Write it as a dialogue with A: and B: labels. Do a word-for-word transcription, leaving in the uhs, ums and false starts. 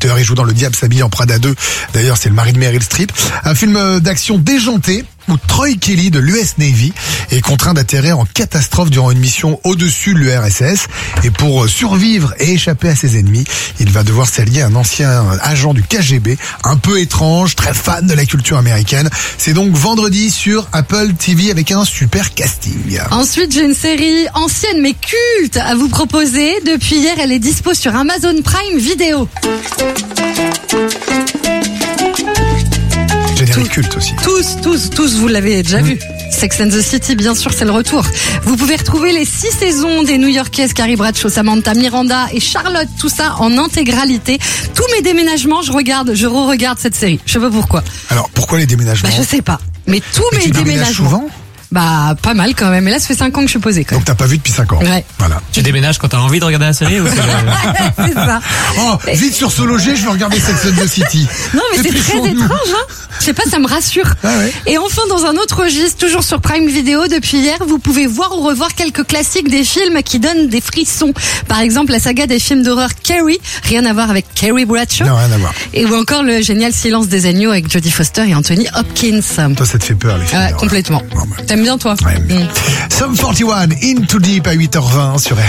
A: l'acteur. Il joue dans Le Diable s'habille en Prada deux. D'ailleurs, c'est le mari de Meryl Streep. Un film d'action déjanté où Troy Kelly de l'U S Navy est contraint d'atterrir en catastrophe durant une mission au-dessus de l'U R S S. Et pour survivre et échapper à ses ennemis, il va devoir s'allier à un ancien agent du K G B, un peu étrange, très fan de la culture américaine. C'est donc vendredi sur Apple T V avec un super casting.
B: Ensuite, j'ai une série ancienne mais culte à vous proposer. Depuis hier, elle est dispo sur Amazon Prime Video.
A: Générique culte aussi.
B: Tous, tous, tous, vous l'avez déjà mmh. vu. Sex and the City, bien sûr, c'est le retour. Vous pouvez retrouver les six saisons des New-Yorkaises Carrie Bradshaw, Samantha Miranda et Charlotte, tout ça en intégralité. Tous mes déménagements, je regarde, je re-regarde cette série. Je sais pas pourquoi.
A: Alors, pourquoi les déménagements?
B: Bah, je sais pas. Mais tous
A: Mais
B: mes
A: tu
B: déménagements.
A: souvent?
B: Bah, pas mal quand même. Et là, ça fait cinq ans que je suis posée, quand même.
A: Donc, t'as pas vu depuis cinq ans.
B: Ouais.
A: Voilà.
C: Tu déménages quand t'as envie de regarder la série ou c'est...
B: C'est ça.
A: Oh, vite sur ce loger, je vais regarder Sex and the City.
B: Non, mais c'est
A: plus
B: très
A: chaud.
B: étrange, hein. Je sais pas, ça me rassure.
A: Ah ouais.
B: Et enfin, dans un autre registre, toujours sur Prime Video, depuis hier, vous pouvez voir ou revoir quelques classiques des films qui donnent des frissons. Par exemple, la saga des films d'horreur Carrie, rien à voir avec Carrie Bradshaw.
A: Non, rien à voir.
B: Et ou encore le génial Silence des agneaux avec Jodie Foster et Anthony Hopkins.
A: Toi, ça te fait peur, les films
B: Ouais,
A: d'horreur.
B: complètement.
A: Bon, bah.
B: T'aimes bien, toi?
A: Ouais, bien.
B: Mm.
A: Sum quarante et un, In Too Deep à huit heures vingt sur